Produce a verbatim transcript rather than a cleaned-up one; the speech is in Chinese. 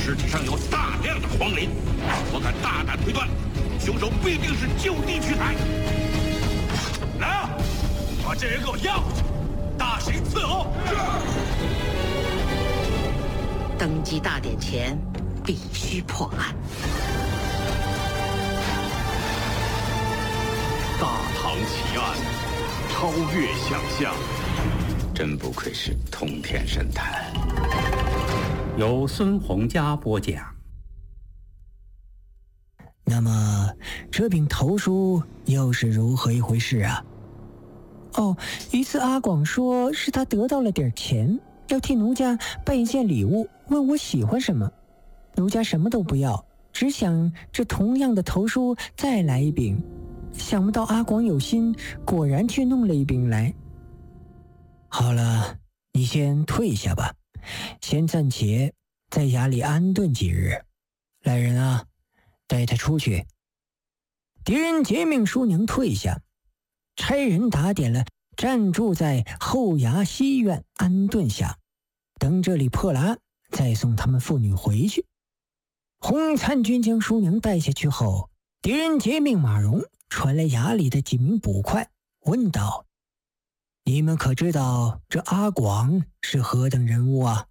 尸体上有大量的黄磷，我敢大胆推断，凶手必定是就地取材。来啊，把这人给我押回去，大刑伺候。 登基大典前，必须破案。 大唐奇案，超越想象， 真不愧是通天神探。 由孙洪佳播讲。 那么这柄头书又是如何一回事啊？哦，一次阿广说是他得到了点钱，要替奴家办一件礼物，问我喜欢什么。奴家什么都不要，只想这同样的头书再来一柄。想不到阿广有心，果然去弄了一柄来。好了，你先退下吧，先暂且在衙里安顿几日。来人啊，带他出去。狄仁杰命叔娘退下，差人打点了暂住在后衙西院安顿下，等这里破了案，再送他们父女回去。洪参军将叔娘带下去后，狄仁杰命马荣传来衙里的几名捕快，问道：你们可知道这阿广是何等人物啊？